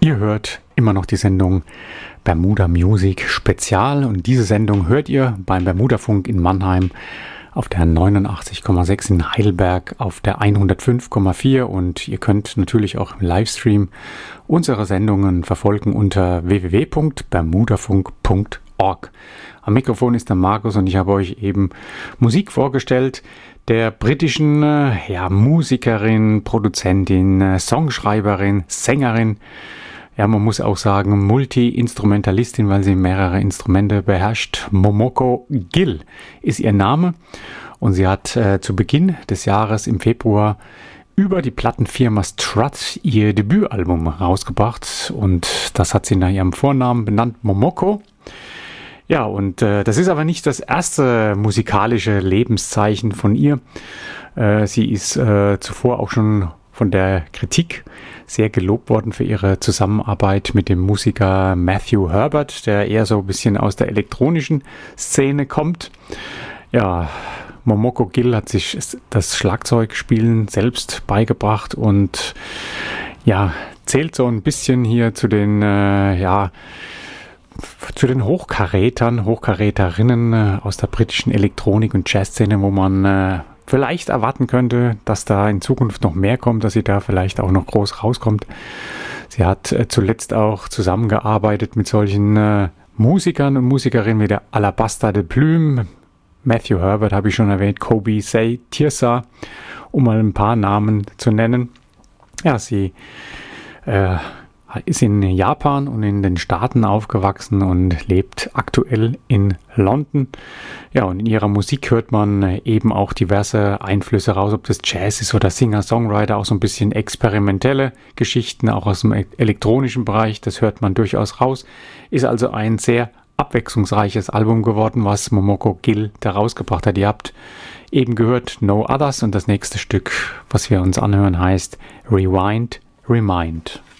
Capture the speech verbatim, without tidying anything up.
Ihr hört immer noch die Sendung Bermuda Music Spezial und diese Sendung hört ihr beim Bermudafunk in Mannheim auf der neunundachtzig Komma sechs in Heidelberg, auf der hundertfünf Komma vier und ihr könnt natürlich auch im Livestream unsere Sendungen verfolgen unter w w w punkt bermudafunk punkt org. Am Mikrofon ist der Markus und ich habe euch eben Musik vorgestellt der britischen äh, ja, Musikerin, Produzentin, äh, Songschreiberin, Sängerin. Ja, man muss auch sagen Multi-Instrumentalistin, weil sie mehrere Instrumente beherrscht. Momoko Gill ist ihr Name und sie hat äh, zu Beginn des Jahres im Februar über die Plattenfirma Strut ihr Debütalbum rausgebracht und das hat sie nach ihrem Vornamen benannt, Momoko. Ja, und äh, das ist aber nicht das erste musikalische Lebenszeichen von ihr. Äh, sie ist äh, zuvor auch schon von der Kritik sehr gelobt worden für ihre Zusammenarbeit mit dem Musiker Matthew Herbert, der eher so ein bisschen aus der elektronischen Szene kommt. Ja, Momoko Gill hat sich das Schlagzeugspielen selbst beigebracht und ja, zählt so ein bisschen hier zu den, äh, ja, zu den Hochkarätern, Hochkaräterinnen äh, aus der britischen Elektronik- und Jazzszene, wo man äh, vielleicht erwarten könnte, dass da in Zukunft noch mehr kommt, dass sie da vielleicht auch noch groß rauskommt. Sie hat äh, zuletzt auch zusammengearbeitet mit solchen äh, Musikern und Musikerinnen wie der Alabaster de Plume, Matthew Herbert habe ich schon erwähnt, Kobe Say Tirsa, um mal ein paar Namen zu nennen. Ja, sie äh, ist in Japan und in den Staaten aufgewachsen und lebt aktuell in London. Ja, und in ihrer Musik hört man eben auch diverse Einflüsse raus, ob das Jazz ist oder Singer-Songwriter, auch so ein bisschen experimentelle Geschichten, auch aus dem elektronischen Bereich, das hört man durchaus raus. Ist also ein sehr abwechslungsreiches Album geworden, was Momoko Gill da rausgebracht hat. Ihr habt eben gehört No Others und das nächste Stück, was wir uns anhören, heißt Rewind, Remind.